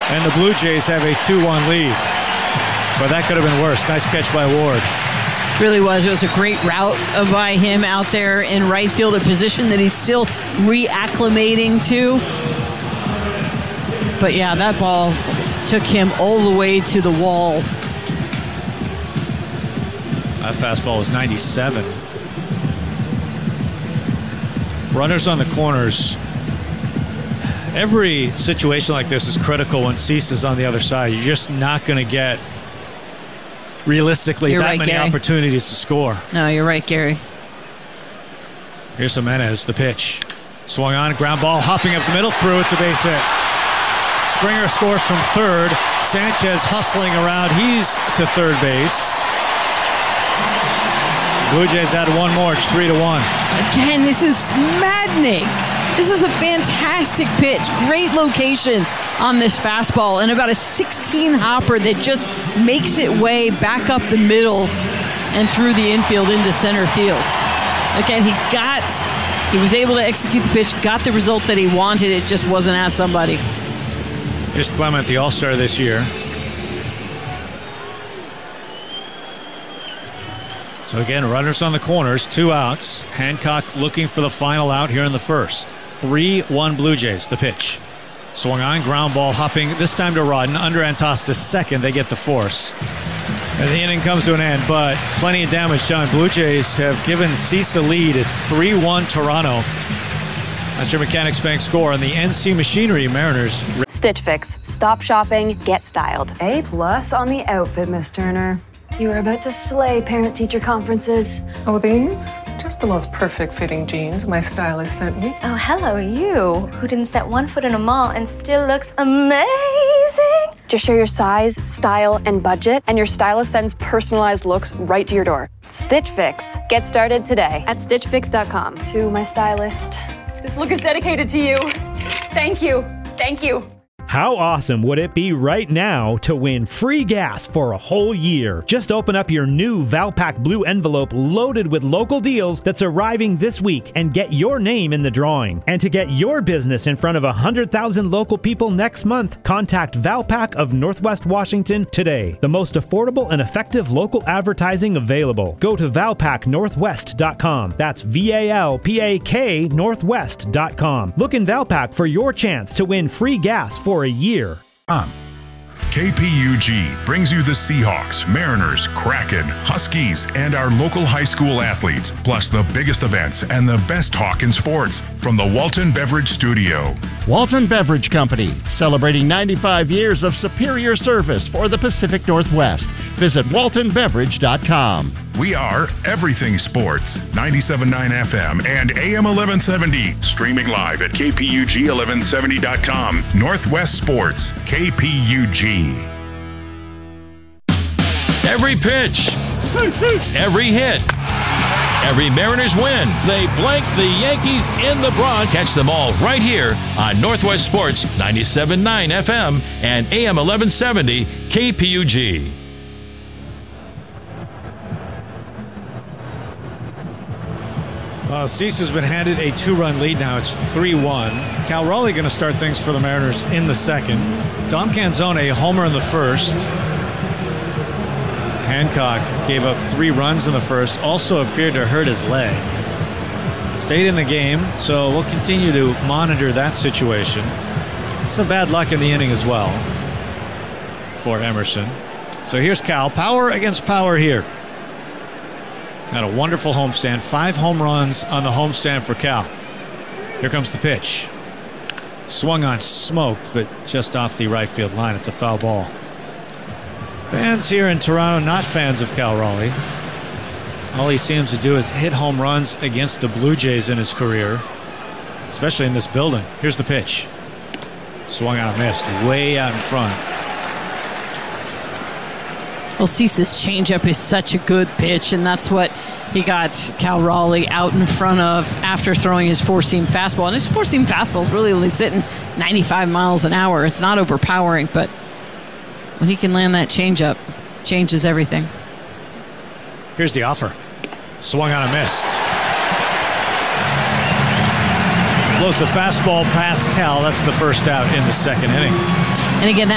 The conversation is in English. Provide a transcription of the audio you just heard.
And the Blue Jays have a 2-1 lead. But that could have been worse. Nice catch by Ward. Really was. It was a great route by him out there in right field, a position that he's still reacclimating to. But yeah, that ball took him all the way to the wall. That fastball was 97. Runners on the corners. Every situation like this is critical when Cease is on the other side. You're just not going to get, realistically, many Gary. opportunities to score. No, you're right, Gary. Here's Jimenez, the pitch. Swung on, ground ball, hopping up the middle, through, it's a base hit. Springer scores from third. Sanchez hustling around, he's to third base. Blue Jays add one more, it's 3-1. Again, this is maddening. This is a fantastic pitch. Great location on this fastball and about a 16 hopper that just makes it way back up the middle and through the infield into center field. Again, he was able to execute the pitch, got the result that he wanted. It just wasn't at somebody. Here's Clement, the All-Star this year. So again, runners on the corners, 2 outs. Hancock looking for the final out here in the first. 3-1 Blue Jays, the pitch. Swung on, ground ball hopping, this time to Rodden. Under Antostas second, they get the force. And the inning comes to an end, but plenty of damage done. Blue Jays have given Cease a lead. It's 3-1 Toronto. That's your Mechanics Bank score on the NC Machinery Mariners. Stitch Fix. Stop shopping, get styled. A+ on the outfit, Miss Turner. You are about to slay parent-teacher conferences. Oh, these? Just the most perfect fitting jeans my stylist sent me. Oh, hello, you, who didn't set one foot in a mall and still looks amazing. Just share your size, style, and budget, and your stylist sends personalized looks right to your door. Stitch Fix. Get started today at StitchFix.com. To my stylist. This look is dedicated to you. Thank you. Thank you. How awesome would it be right now to win free gas for a whole year? Just open up your new Valpak Blue envelope loaded with local deals that's arriving this week and get your name in the drawing. And to get your business in front of 100,000 local people next month, contact Valpak of Northwest Washington today. The most affordable and effective local advertising available. Go to valpaknorthwest.com. That's VALPAK Northwest.com. Look in Valpak for your chance to win free gas for a year. KPUG brings you the Seahawks, Mariners, Kraken, Huskies, and our local high school athletes, plus the biggest events and the best talk in sports from the Walton Beverage Studio. Walton Beverage Company, celebrating 95 years of superior service for the Pacific Northwest. Visit waltonbeverage.com. We are Everything Sports, 97.9 FM and AM 1170. Streaming live at kpug1170.com. Northwest Sports, KPUG. Every pitch, every hit, every Mariners win. They blank the Yankees in the Bronx. Catch them all right here on Northwest Sports, 97.9 FM and AM 1170 KPUG. Cease has been handed a 2-run lead now. It's 3-1. Cal Raleigh going to start things for the Mariners in the second. Dom Canzone, a homer in the first. Hancock gave up 3 runs in the first. Also appeared to hurt his leg. Stayed in the game, so we'll continue to monitor that situation. Some bad luck in the inning as well for Emerson. So here's Cal. Power against power here. Had a wonderful homestand. 5 home runs on the homestand for Cal. Here comes the pitch. Swung on, smoked, but just off the right field line. It's a foul ball. Fans here in Toronto not fans of Cal Raleigh. All he seems to do is hit home runs against the Blue Jays in his career, especially in this building. Here's the pitch. Swung out, missed, way out in front. Well, Cease's changeup is such a good pitch, and that's what he got Cal Raleigh out in front of after throwing his four-seam fastball. And his four-seam fastball is really only sitting 95 miles an hour. It's not overpowering, but when he can land that changeup, changes everything. Here's the offer. Swung on and missed. Blows the fastball past Cal. That's the first out in the second inning. And again, that